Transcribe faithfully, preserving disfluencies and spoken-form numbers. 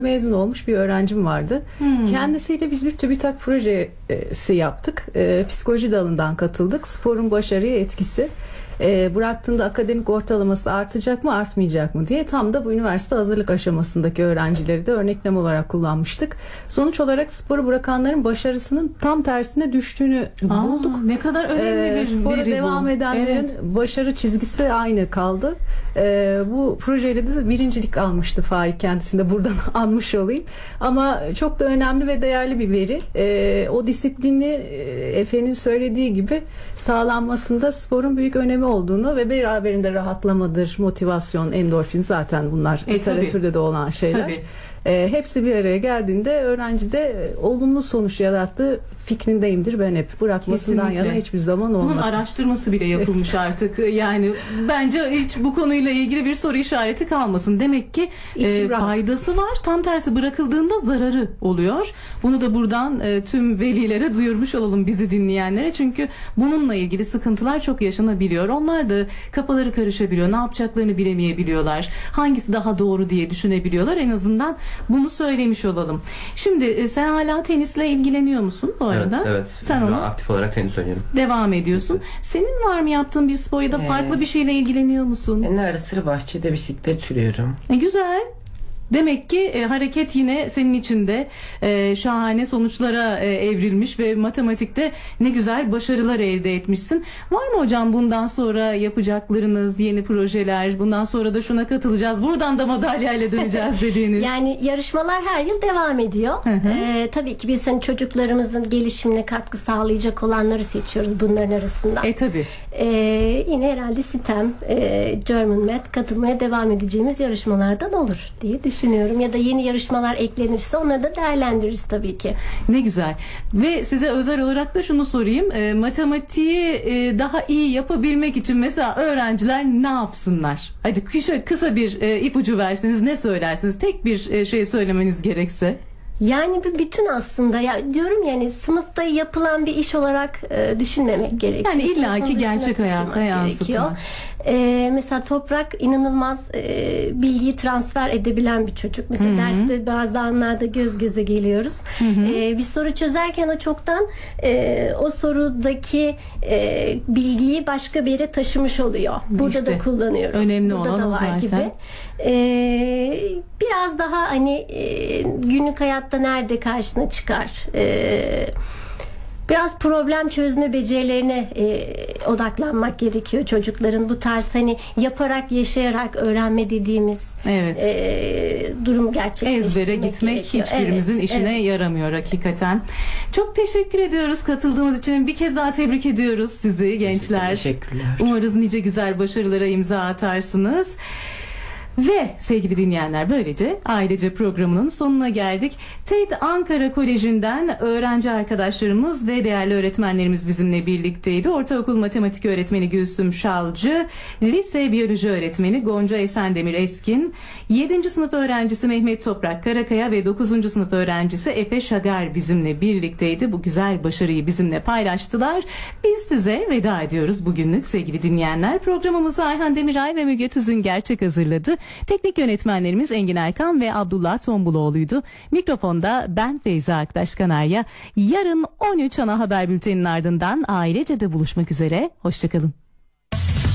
mezun olmuş bir öğrencim vardı. Hmm. Kendisiyle biz bir TÜBİTAK projesi yaptık. E, psikoloji dalından katıldık. Sporun başarıya etkisi. E, bıraktığında akademik ortalaması artacak mı artmayacak mı diye tam da bu üniversite hazırlık aşamasındaki öğrencileri de örneklem olarak kullanmıştık. Sonuç olarak sporu bırakanların başarısının tam tersine düştüğünü Aa, bulduk. Ne kadar önemli bir e, spora veri devam bu. edenlerin evet. başarı çizgisi aynı kaldı. E, bu projeyle de birincilik almıştı Faik, kendisini de buradan anmış olayım. Ama çok da önemli ve değerli bir veri. E, o disiplini e, Efe'nin söylediği gibi sağlanmasında sporun büyük önemi olduğunu ve beraberinde rahatlamadır, motivasyon, endorfin, zaten bunlar e, literatürde tabii. de olan şeyler. E, hepsi bir araya geldiğinde öğrencide e, olumlu sonuç yarattığı fikrindeyimdir ben hep. Bırakmasından Kesinlikle. yana hiçbir zaman olmadı. Bunun araştırması bile yapılmış artık. Yani bence hiç bu konuyla ilgili bir soru işareti kalmasın. Demek ki e, faydası var. Tam tersi bırakıldığında zararı oluyor. Bunu da buradan e, tüm velilere duyurmuş olalım, bizi dinleyenlere. Çünkü bununla ilgili sıkıntılar çok yaşanabiliyor. Onlar da kafaları karışabiliyor. Ne yapacaklarını bilemeyebiliyorlar. Hangisi daha doğru diye düşünebiliyorlar. En azından bunu söylemiş olalım. Şimdi e, sen hala tenisle ilgileniyor musun bu arada? Evet, evet. Sen onu aktif olarak tenis oynuyorum. Devam ediyorsun. Evet. Senin var mı yaptığın bir spor ya da farklı ee, bir şeyle ilgileniyor musun? Ben ara sıra bahçede bisiklet sürüyorum. E, güzel. Demek ki e, hareket yine senin için de e, şahane sonuçlara e, evrilmiş ve matematikte ne güzel başarılar elde etmişsin. Var mı hocam bundan sonra yapacaklarınız, yeni projeler, bundan sonra da şuna katılacağız, buradan da madalyayla döneceğiz dediğiniz? Yani yarışmalar her yıl devam ediyor. Ee, tabii ki biz hani çocuklarımızın gelişimine katkı sağlayacak olanları seçiyoruz bunların arasında. E tabii. Ee, yine herhalde STEM, e, German Math katılmaya devam edeceğimiz yarışmalardan olur diye düşünüyorum. Düşünüyorum. Ya da yeni yarışmalar eklenirse onları da değerlendiririz tabii ki. Ne güzel. Ve size özel olarak da şunu sorayım. E, matematiği e, daha iyi yapabilmek için mesela öğrenciler ne yapsınlar? Hadi şöyle kısa bir e, ipucu verseniz ne söylersiniz? Tek bir e, şey söylemeniz gerekse. Yani bir bütün aslında, ya diyorum yani sınıfta yapılan bir iş olarak e, düşünmemek gerekiyor. Yani illaki gerçek hayata yansıtmak. E, mesela Toprak inanılmaz e, bilgiyi transfer edebilen bir çocuk. Mesela Hı-hı. derste bazı anlarda göz göze geliyoruz. E, bir soru çözerken o çoktan e, o sorudaki e, bilgiyi başka bir yere taşımış oluyor. Burada işte, da kullanıyorum. Önemli Burada olan da o var zaten. Gibi. E, biraz daha hani e, günlük hayatta nerede karşına çıkar? Ee, biraz problem çözme becerilerine e, odaklanmak gerekiyor çocukların. Bu tarz hani yaparak, yaşayarak öğrenme dediğimiz evet. e, durum gerçekleştirmek ezbere gitmek gerekiyor. hiçbirimizin evet, işine evet. yaramıyor hakikaten. Çok teşekkür ediyoruz katıldığınız için. Bir kez daha tebrik ediyoruz sizi gençler. Teşekkürler. Umarız nice güzel başarılara imza atarsınız. Ve sevgili dinleyenler, böylece ailece programının sonuna geldik. TED Ankara Koleji'nden öğrenci arkadaşlarımız ve değerli öğretmenlerimiz bizimle birlikteydi. Ortaokul matematik öğretmeni Gülsüm Şalcı, lise biyoloji öğretmeni Gonca Esendemir Eskin, yedinci sınıf öğrencisi Mehmet Toprak Karakaya ve dokuzuncu sınıf öğrencisi Efe Şagar bizimle birlikteydi. Bu güzel başarıyı bizimle paylaştılar. Biz size veda ediyoruz bugünlük sevgili dinleyenler. Programımızı Ayhan Demiray ve Müge Tüzün Gerçek hazırladı. Teknik yönetmenlerimiz Engin Erkan ve Abdullah Tombuloğlu'ydu. Mikrofonda ben Feyza Aktaş Kanarya. Yarın on üç ana haber bülteninin ardından ailece de buluşmak üzere. Hoşçakalın.